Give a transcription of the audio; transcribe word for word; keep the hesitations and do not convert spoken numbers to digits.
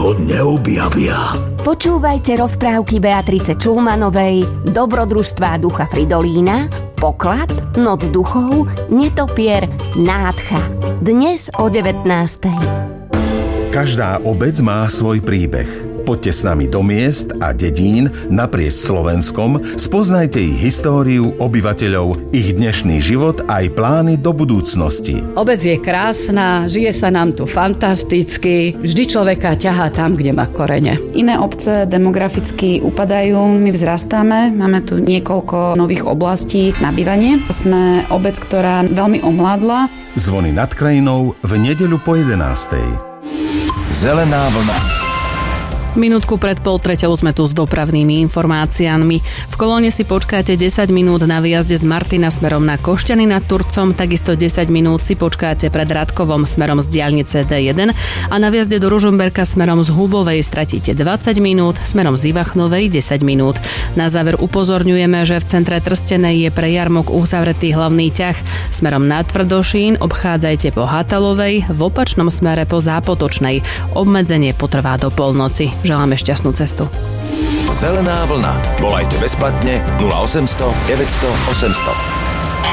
to neobjavia. Počúvajte rozprávky Beatrice Čulmanovej, Dobrodružstvá ducha Fridolína, Poklad, Noc duchov, Netopier, Nádcha. Dnes o devätnástej. Každá obec má svoj príbeh. Poďte s nami do miest a dedín naprieč Slovenskom, spoznajte ich históriu, obyvateľov, ich dnešný život aj plány do budúcnosti. Obec je krásna, žije sa nám tu fantasticky, vždy človeka ťahá tam, kde má korene. Iné obce demograficky upadajú, my vzrastáme, máme tu niekoľko nových oblastí na bývanie. Sme obec, ktorá veľmi omládla. Zvony nad krajinou v nedeľu po jedenástej. Zelená vlna. Minútku pred pol treťou sme tu s dopravnými informáciami. V kolóne si počkáte desať minút na výjazde z Martina smerom na Košťany nad Turcom, takisto desať minút si počkáte pred Radkovom smerom z diaľnice dé jeden a na výjazde do Ružomberka smerom z Hubovej stratíte dvadsať minút, smerom z Ivachnovej desať minút. Na záver upozorňujeme, že v centre Trstenej je pre jarmok uzavretý hlavný ťah. Smerom na Tvrdošín obchádzajte po Hatalovej, v opačnom smere po Zápotočnej. Obmedzenie potrvá do polnoci. Želáme šťastnú cestu. Zelená vlna. Volajte bezplatne nula osemsto deväťsto osemsto.